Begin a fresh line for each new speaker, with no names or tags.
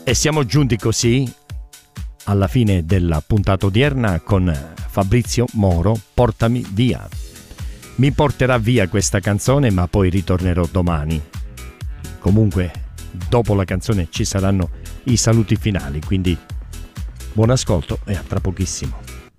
E siamo giunti così alla fine della puntata odierna con Fabrizio Moro, Portami via. Mi porterà via questa canzone, ma poi ritornerò domani. Comunque, dopo la canzone ci saranno i saluti finali, quindi buon ascolto e a tra pochissimo.